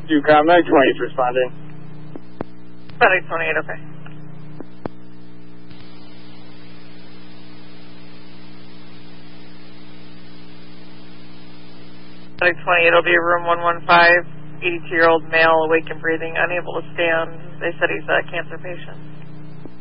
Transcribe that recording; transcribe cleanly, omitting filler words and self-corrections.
UCOM 928 is responding. FedEx 28, okay. FedEx 28 will be room 115, 82-year-old male, awake and breathing, unable to stand. They said he's a cancer patient.